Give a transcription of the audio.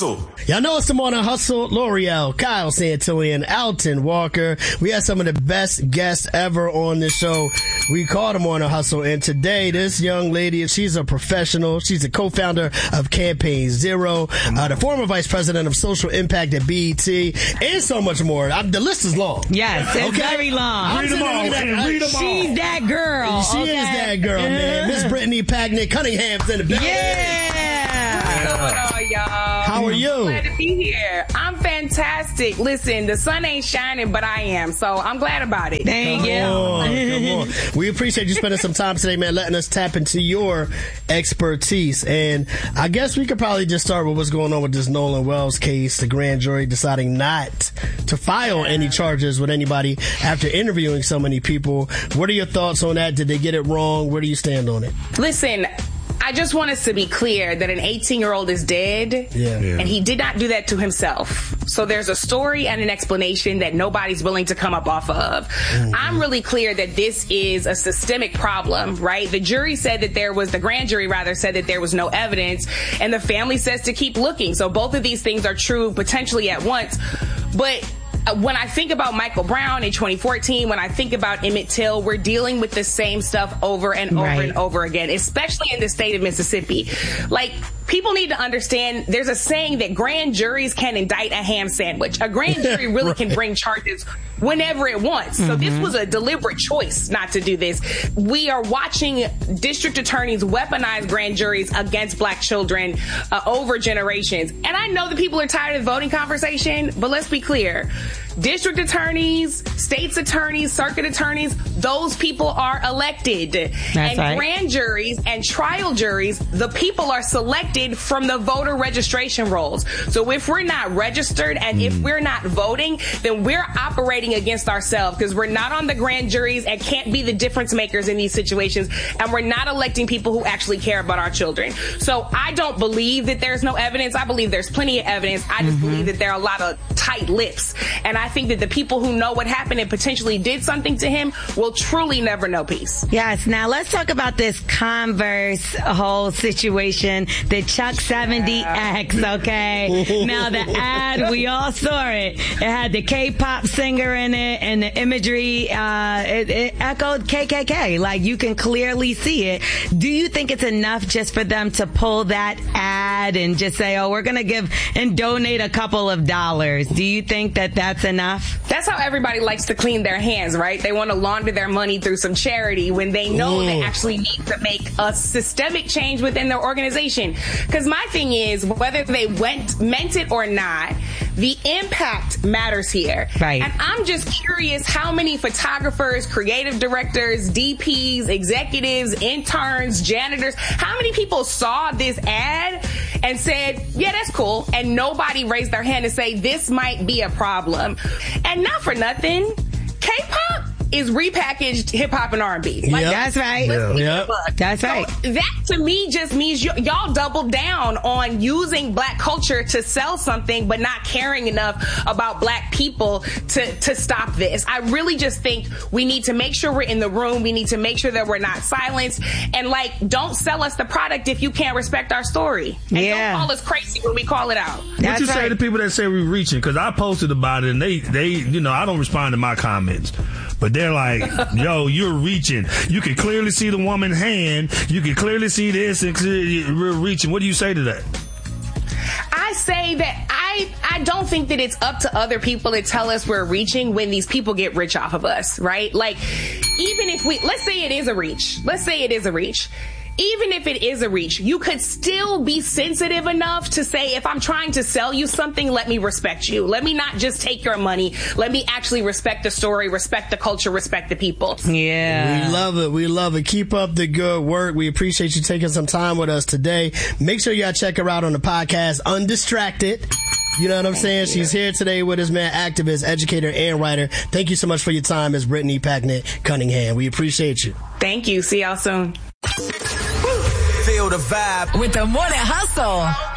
Hustle. Y'all know it's the Morning Hustle. L'Oreal, Kyle Santillan, Alton Walker. We had some of the best guests ever on the show. We call the Morning Hustle. And today, this young lady, she's a professional. She's the co-founder of Campaign Zero, the former vice president of social impact at BET, and so much more. The list is long. Yes, it's very long. Read them all. She's that girl. She is that girl, man. Miss Brittany Packnett Cunningham's in the building. Hello, y'all. How are you? Glad to be here. I'm fantastic. Listen, the sun ain't shining, but I am, so I'm glad about it. Thank you. Come on. We appreciate you spending some time today, man, letting us tap into your expertise. And I guess we could probably just start with what's going on with this Nolan Wells case, the grand jury deciding not to file any charges with anybody after interviewing so many people. What are your thoughts on that? Did they get it wrong? Where do you stand on it? Listen, I just want us to be clear that an 18-year-old is dead, and he did not do that to himself. So there's a story and an explanation that nobody's willing to come up off of. I'm really clear that this is a systemic problem, right? The grand jury said that there was no evidence, and the family says to keep looking. So both of these things are true potentially at once. But when I think about Michael Brown in 2014, when I think about Emmett Till, we're dealing with the same stuff over and over and over again, especially in the state of Mississippi. Like, people need to understand there's a saying that grand juries can indict a ham sandwich. A grand jury really can bring charges whenever it wants. So this was a deliberate choice not to do this. We are watching district attorneys weaponize grand juries against black children over generations. And I know that people are tired of the voting conversation, but let's be clear. District attorneys, state's attorneys, circuit attorneys, those people are elected. That's right. Grand juries and trial juries, the people are selected from the voter registration rolls. So if we're not registered and if we're not voting, then we're operating against ourselves because we're not on the grand juries and can't be the difference makers in these situations. And we're not electing people who actually care about our children. So I don't believe that there's no evidence. I believe there's plenty of evidence. I just believe that there are a lot of tight lips. And I think that the people who know what happened and potentially did something to him will truly never know peace. Yes. Now let's talk about this Converse whole situation, the Chuck 70X, okay? Now the ad, we all saw it. It had the K-pop singer in it and the imagery, it echoed KKK. Like, you can clearly see it. Do you think it's enough just for them to pull that ad and just say, oh, we're going to give and donate a couple of dollars? Do you think that that's enough? That's how everybody likes to clean their hands, right? They want to launder their money through some charity when they know they actually need to make a systemic change within their organization. Because my thing is, whether they meant it or not, the impact matters here. Right. And I'm just curious how many photographers, creative directors, DPs, executives, interns, janitors, how many people saw this ad and said, yeah, that's cool, and nobody raised their hand and say, this might be a problem. And not for nothing, K-pop is repackaged hip-hop and R&B. Like, that's right. That's right. So that to me just means y'all doubled down on using black culture to sell something but not caring enough about black people to stop this. I really just think we need to make sure we're in the room. We need to make sure that we're not silenced. And, like, don't sell us the product if you can't respect our story. And don't call us crazy when we call it out. What you say to people that say we're reaching? Because I posted about it and they, you know, I don't respond to my comments. But they're like, yo, you're reaching. You can clearly see the woman's hand. You can clearly see this and we're reaching. What do you say to that? I say that I don't think that it's up to other people to tell us we're reaching when these people get rich off of us, right? Like, even if let's say it is a reach. Even if it is a reach, you could still be sensitive enough to say, if I'm trying to sell you something, let me respect you. Let me not just take your money. Let me actually respect the story, respect the culture, respect the people. Yeah. We love it. We love it. Keep up the good work. We appreciate you taking some time with us today. Make sure y'all check her out on the podcast, Undistracted. You know what I'm saying? She's here today with us, man, activist, educator, and writer. Thank you so much for your time, Ms. Brittany Packnett Cunningham. We appreciate you. Thank you. See y'all soon. Feel the vibe with the Morning Hustle.